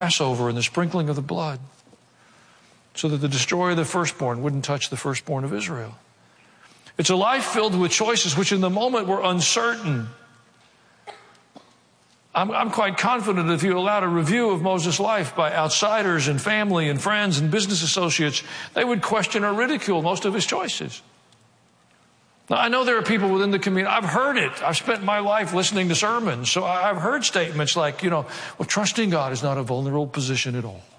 Passover and the sprinkling of the blood, so that the destroyer of the firstborn wouldn't touch the firstborn of Israel. It's a life filled with choices which in the moment were uncertain. I'm quite confident if you allowed a review of Moses' life by outsiders and family and friends and business associates, they would question or ridicule most of his choices. Now, I know there are people within the community, I've heard it. I've spent my life listening to sermons, so I've heard statements like, well, trusting God is not a vulnerable position at all.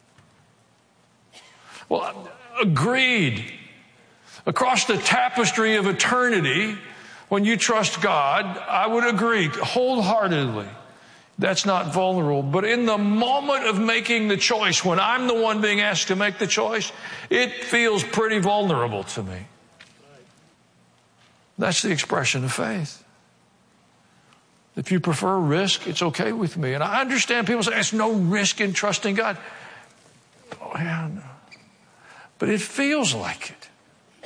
Well, agreed. Across the tapestry of eternity, when you trust God, I would agree wholeheartedly. That's not vulnerable. But in the moment of making the choice, when I'm the one being asked to make the choice, it feels pretty vulnerable to me. That's the expression of faith. If you prefer risk, it's okay with me. And I understand people say, there's no risk in trusting God. Oh, yeah, no. But it feels like it.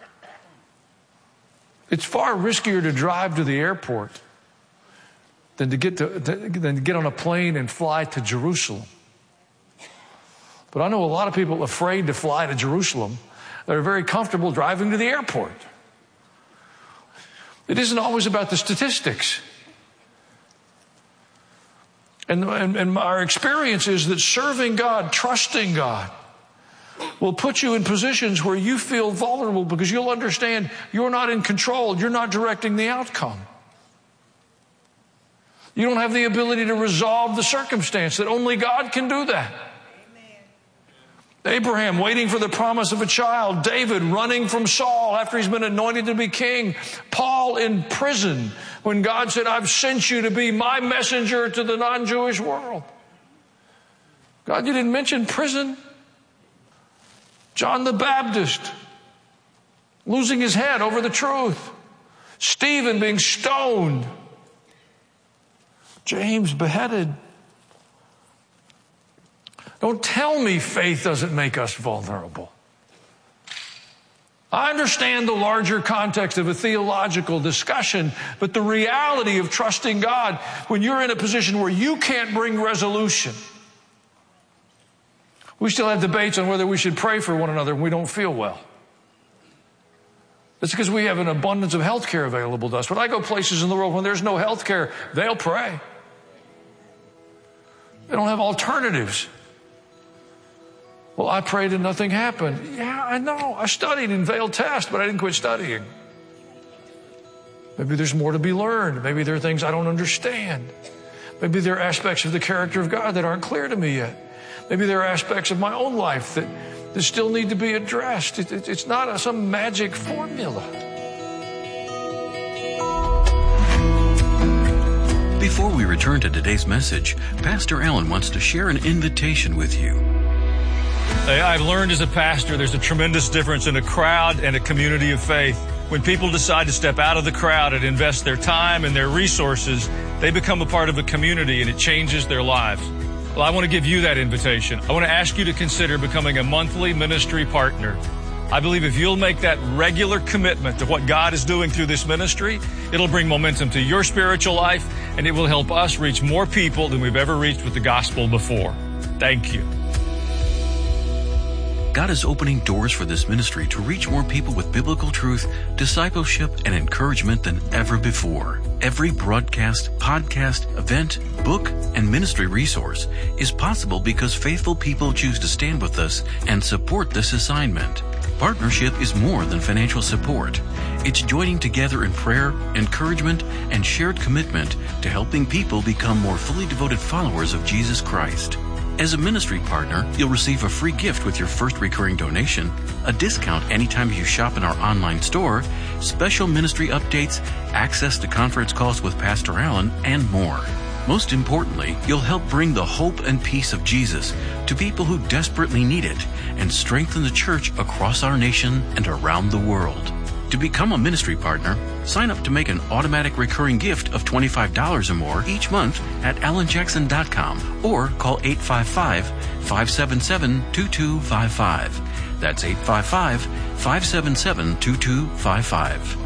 It's far riskier to drive to the airport than to get on a plane and fly to Jerusalem. But I know a lot of people afraid to fly to Jerusalem that are very comfortable driving to the airport. It isn't always about the statistics. And our experience is that serving God, trusting God, will put you in positions where you feel vulnerable because you'll understand you're not in control. You're not directing the outcome. You don't have the ability to resolve the circumstance, that only God can do that. Abraham waiting for the promise of a child. David running from Saul after he's been anointed to be king. Paul in prison when God said, I've sent you to be my messenger to the non-Jewish world. God, you didn't mention prison. John the Baptist losing his head over the truth. Stephen being stoned. James beheaded. Don't tell me faith doesn't make us vulnerable. I understand the larger context of a theological discussion, but the reality of trusting God when you're in a position where you can't bring resolution. We still have debates on whether we should pray for one another when we don't feel well. It's because we have an abundance of health care available to us. When I go places in the world when there's no health care, they'll pray. They don't have alternatives. Well, I prayed and nothing happened. Yeah, I know. I studied in Vail Test, but I didn't quit studying. Maybe there's more to be learned. Maybe there are things I don't understand. Maybe there are aspects of the character of God that aren't clear to me yet. Maybe there are aspects of my own life that still need to be addressed. It's not some magic formula. Before we return to today's message, Pastor Allen wants to share an invitation with you. I've learned as a pastor there's a tremendous difference in a crowd and a community of faith. When people decide to step out of the crowd and invest their time and their resources, they become a part of a community and it changes their lives. Well, I want to give you that invitation. I want to ask you to consider becoming a monthly ministry partner. I believe if you'll make that regular commitment to what God is doing through this ministry, it'll bring momentum to your spiritual life and it will help us reach more people than we've ever reached with the gospel before. Thank you. God is opening doors for this ministry to reach more people with biblical truth, discipleship, and encouragement than ever before. Every broadcast, podcast, event, book, and ministry resource is possible because faithful people choose to stand with us and support this assignment. Partnership is more than financial support. It's joining together in prayer, encouragement, and shared commitment to helping people become more fully devoted followers of Jesus Christ. As a ministry partner, you'll receive a free gift with your first recurring donation, a discount anytime you shop in our online store, special ministry updates, access to conference calls with Pastor Allen, and more. Most importantly, you'll help bring the hope and peace of Jesus to people who desperately need it and strengthen the church across our nation and around the world. To become a ministry partner, sign up to make an automatic recurring gift of $25 or more each month at allenjackson.com or call 855-577-2255. That's 855-577-2255.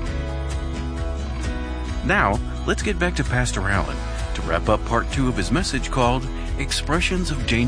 Now, let's get back to Pastor Allen to wrap up part 2 of his message called Expressions of Danger